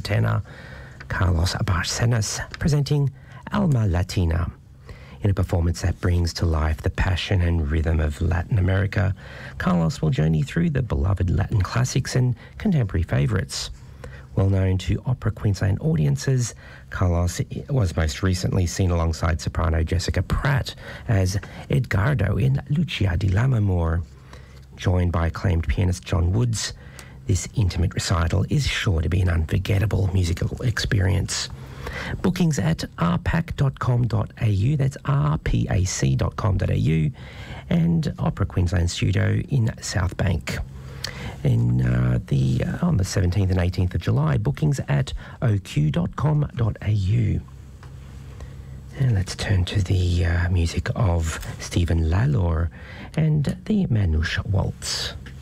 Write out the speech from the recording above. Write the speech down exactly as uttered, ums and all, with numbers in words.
tenor Carlos Barcenas presenting Alma Latina. In a performance that brings to life the passion and rhythm of Latin America, Carlos will journey through the beloved Latin classics and contemporary favourites. Well known to Opera Queensland audiences, Carlos was most recently seen alongside soprano Jessica Pratt as Edgardo in Lucia di Lammermoor. Joined by acclaimed pianist John Woods, this intimate recital is sure to be an unforgettable musical experience. Bookings at r pac dot com dot a u, that's r pac dot com dot a u, and Opera Queensland Studio in South Bank. In, uh, the, uh, on the seventeenth and eighteenth of July, bookings at o q dot com dot a u. And let's turn to the uh, music of Stephen Lalor and the Manouche Waltz.